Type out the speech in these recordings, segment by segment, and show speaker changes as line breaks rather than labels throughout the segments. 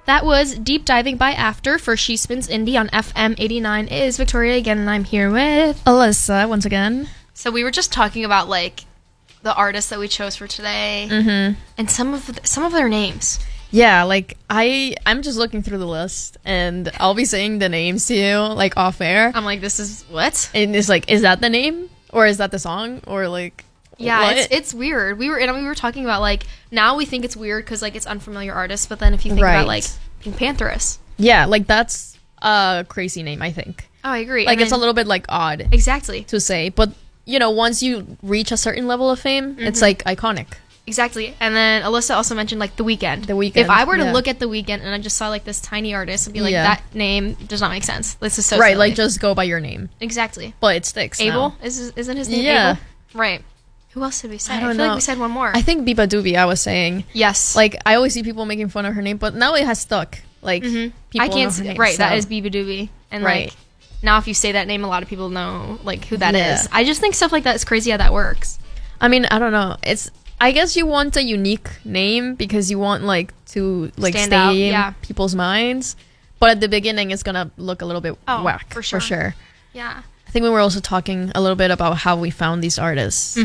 That was Deep Diving by After for She Spins Indie on FM 89. It is Victoria again, and I'm here with
Alyssa once again.
So we were just talking about like the artists that we chose for today, and some of their names.
Yeah, like I'm just looking through the list, and I'll be saying the names to you like off air.
I'm like, this is what?
And it's like, is that the name, or is that the song, or like?
Yeah,
what?
it's weird. We were talking about like now we think it's weird because like it's unfamiliar artists, but then if you think about like Pink Pantheress,
yeah, like that's a crazy name. I think.
Oh, I agree.
Like it's a little bit like odd,
exactly,
to say, but you know, once you reach a certain level of fame, it's like iconic.
Exactly. And then Alyssa also mentioned like The Weeknd.
The Weeknd.
If I were to look at The Weeknd and I just saw like this tiny artist and be like, that name does not make sense. This is so silly.
Like just go by your name.
Exactly.
But it sticks.
Abel? Isn't his name Abel? Right. Who else did we say? I feel like we said one more.
I think Biba Doobie, I was saying.
Yes.
Like, I always see people making fun of her name, but now it has stuck. Like, people
I can't
know her
see.
name,
Right,
so.
that is Biba Doobie. And like, now if you say that name, a lot of people know like who that is. I just think stuff like that is crazy how that works.
I mean, I don't know. I guess you want a unique name because you want like to like
Stand
stay
out,
in people's minds. But at the beginning, it's gonna look a little bit whack
for sure. Yeah.
I think we were also talking a little bit about how we found these artists.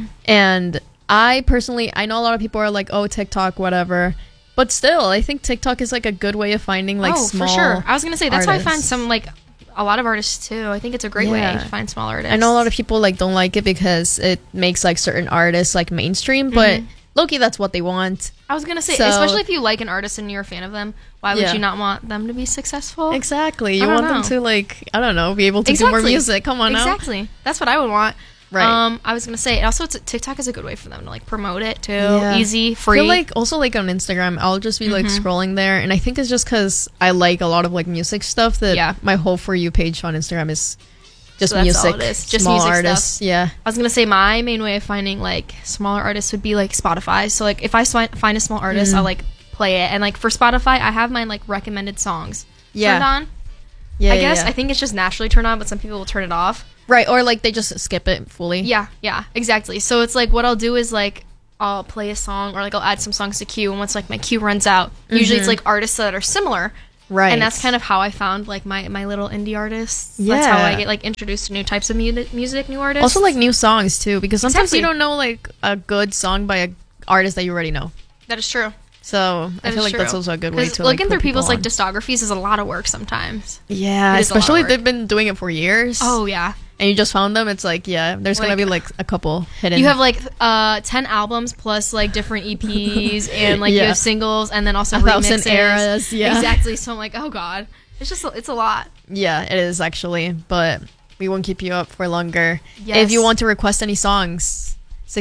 And I personally, I know a lot of people are like, oh, TikTok, whatever. But still, I think TikTok is like a good way of finding like small
for sure. I was gonna say that's
artists.
how I find some like a lot of artists too. I think it's a great way to find small artists.
I know a lot of people like don't like it because it makes like certain artists like mainstream, but low-key that's what they want.
I was gonna say, especially if you like an artist and you're a fan of them, why would you not want them to be successful?
Exactly. You want them to like, I don't know, be able to do more music. Come on now.
Exactly. That's what I would want.
Right.
I was gonna say, also TikTok is a good way for them to like promote it too. Easy, free.
I feel like also like on Instagram, I'll just be like scrolling there, and I think it's just because I like a lot of like music stuff that my whole For You page on Instagram is just music. All it is. Just small music artists. Stuff. Yeah.
I was gonna say my main way of finding like smaller artists would be like Spotify. So like if I find a small artist, I'll like play it, and like for Spotify, I have my like recommended songs turned on. Yeah. I guess I think it's just naturally turned on, but some people will turn it off.
Right, or like they just skip it fully.
Yeah, exactly. So it's like what I'll do is like I'll play a song or like I'll add some songs to queue, and once like my queue runs out, usually it's like artists that are similar. Right. And that's kind of how I found like my little indie artists. Yeah. That's how I get like introduced to new types of music, new artists.
Also like new songs too, because sometimes you don't know like a good song by an artist that you already know.
That is true.
So I feel like that's also a good way to like
looking through people's like discographies is a lot of work sometimes.
Yeah, especially if they've been doing it for years.
Oh yeah.
And you just found them, it's like, there's gonna be like a couple hidden.
You have like 10 albums plus like different EPs and like you have singles and then also 1,000
eras. Yeah,
exactly. So I'm like, oh god, it's a lot.
Yeah, it is actually, but we won't keep you up for longer. Yes. If you want to request any songs,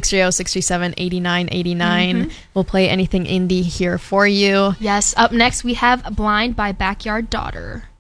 630-637-8989. We'll play anything indie here for you.
Yes. Up next we have Blind by Backyard Daughter.